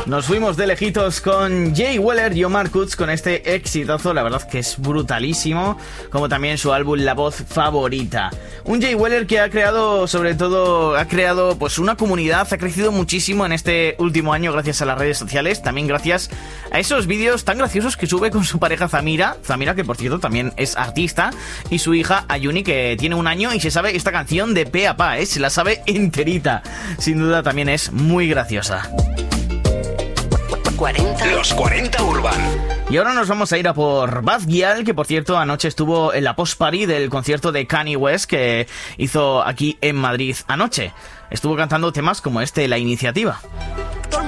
Nos fuimos de lejitos con Jay Weller y Omar Coutts con este exitazo, la verdad que es brutalísimo, como también su álbum La Voz Favorita. Un Jay Weller que ha creado, sobre todo, pues una comunidad, ha crecido muchísimo en este último año gracias a las redes sociales, también gracias a esos vídeos tan graciosos que sube con su pareja Zamira, que por cierto también es artista, y su hija Ayuni, que tiene 1 año y se sabe esta canción de pe a pa, se la sabe enterita. Sin duda también es muy graciosa. Los 40 Urban. Y ahora nos vamos a ir a por Bad Gyal, que por cierto anoche estuvo en la post-party del concierto de Kanye West que hizo aquí en Madrid anoche. Estuvo cantando temas como La Iniciativa.